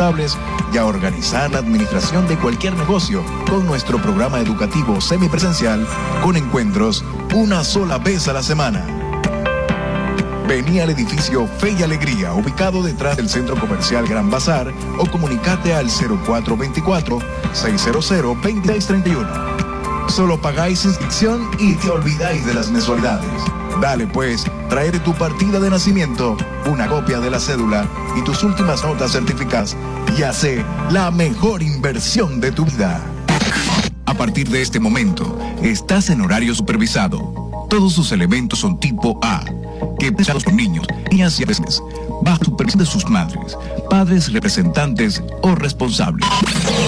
contables y a organizar la administración de cualquier negocio con nuestro programa educativo semipresencial con encuentros una sola vez a la semana. Vení al edificio Fe y Alegría, ubicado detrás del Centro Comercial Gran Bazar, o comunicate al 0424-600-2631. Solo pagáis inscripción y te olvidáis de las mensualidades. Dale pues, traer tu partida de nacimiento, una copia de la cédula y tus últimas notas certificadas y hace la mejor inversión de tu vida. A partir de este momento, estás en horario supervisado. Todos sus elementos son tipo A, que pensados por niños, niñas y adolescentes, bajo supervisión de sus madres, padres, representantes o responsables.